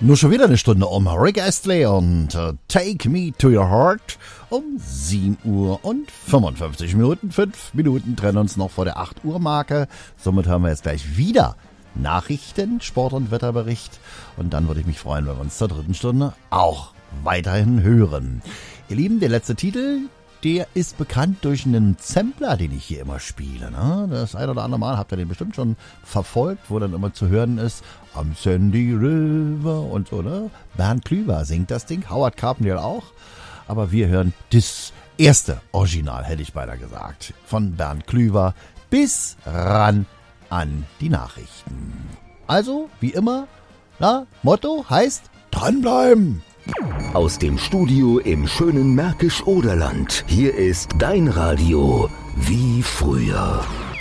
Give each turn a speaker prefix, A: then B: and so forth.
A: Nur schon wieder eine Stunde um Rick Astley und Take Me to Your Heart um 7 Uhr und 55 Minuten. 5 Minuten trennen uns noch vor der 8 Uhr Marke. Somit hören wir jetzt gleich wieder Nachrichten, Sport- und Wetterbericht. Und dann würde ich mich freuen, wenn wir uns zur dritten Stunde auch weiterhin hören. Ihr Lieben, der letzte Titel, der ist bekannt durch einen Sampler, den ich hier immer spiele. Ne? Das ein oder andere Mal habt ihr den bestimmt schon verfolgt, wo dann immer zu hören ist, am Sandy River und so. Ne? Bernd Klüver singt das Ding, Howard Carpendale auch. Aber wir hören das erste Original, hätte ich beinahe gesagt, von Bernd Klüver bis ran an die Nachrichten. Also, wie immer, Motto heißt dranbleiben.
B: Aus dem Studio im schönen Märkisch-Oderland. Hier ist dein Radio wie früher.